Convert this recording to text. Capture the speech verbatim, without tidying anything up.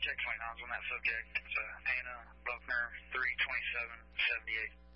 check twenty-nines on that subject. It's uh, Anna Buckner, three twenty-seven seventy-eight.